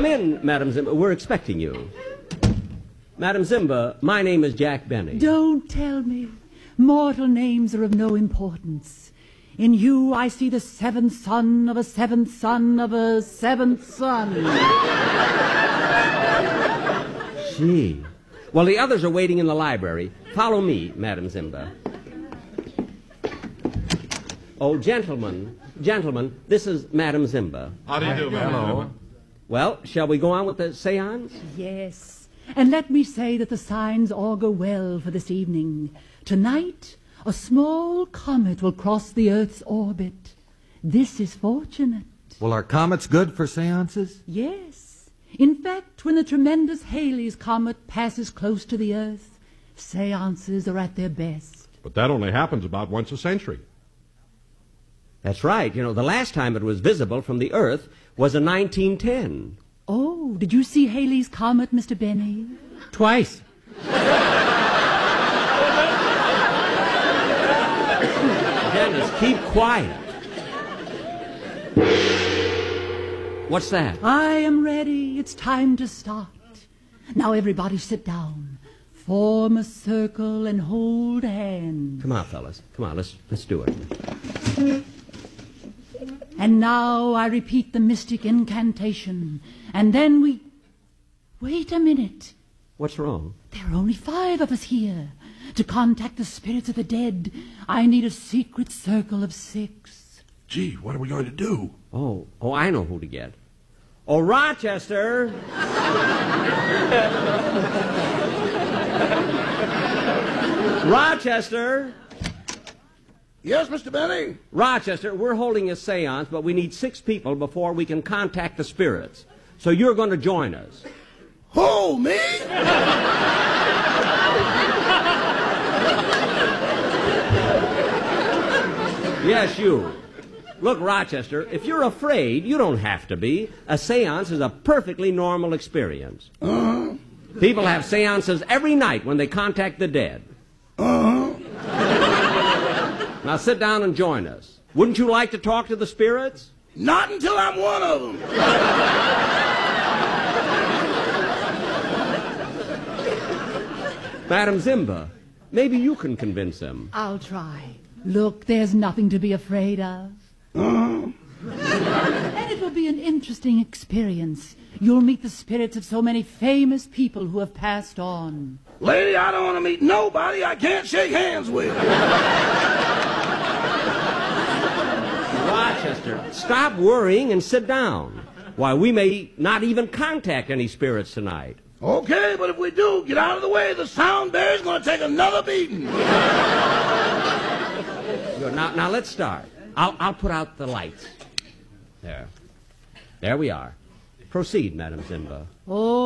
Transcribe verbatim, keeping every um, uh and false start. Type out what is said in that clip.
Come in, Madam Zimba. We're expecting you. Madam Zimba, my name is Jack Benny. Don't tell me. Mortal names are of no importance. In you I see the seventh son of a seventh son of a seventh son. Gee. Well, the others are waiting in the library. Follow me, Madam Zimba. Oh, gentlemen, gentlemen, this is Madam Zimba. How do you do, Madam Zimba? Well, shall we go on with the seance? Yes. And let me say that the signs augur well for this evening. Tonight, a small comet will cross the Earth's orbit. This is fortunate. Well, are comets good for seances? Yes. In fact, when the tremendous Halley's Comet passes close to the Earth, seances are at their best. But that only happens about once a century. That's right. You know, the last time it was visible from the Earth was in nineteen ten. Oh, did you see Halley's Comet, Mister Benny? Twice. Dennis, keep quiet. What's that? I am ready. It's time to start. Now everybody sit down. Form a circle and hold hands. Come on, fellas. Come on, let's let's do it. And now I repeat the mystic incantation. And then we... Wait a minute. What's wrong? There are only five of us here. To contact the spirits of the dead, I need a secret circle of six. Gee, what are we going to do? Oh, oh, I know who to get. Oh, Rochester! Rochester! Yes, Mister Benny? Rochester, we're holding a seance, but we need six people before we can contact the spirits. So you're going to join us. Who, me? Yes, you. Look, Rochester, if you're afraid, you don't have to be. A seance is a perfectly normal experience. Uh-huh. People have seances every night when they contact the dead. Uh-huh. Now sit down and join us. Wouldn't you like to talk to the spirits? Not until I'm one of them. Madam Zimba, maybe you can convince them. I'll try. Look, there's nothing to be afraid of. Uh-huh. And it will be an interesting experience. You'll meet the spirits of so many famous people who have passed on. Lady, I don't want to meet nobody I can't shake hands with. Rochester, stop worrying and sit down. Why, we may not even contact any spirits tonight. Okay, but if we do, get out of the way. The sound bear's going to take another beating. Good. Now, now let's start. I'll, I'll put out the lights. There. There we are. Proceed, Madam Zimba. Oh.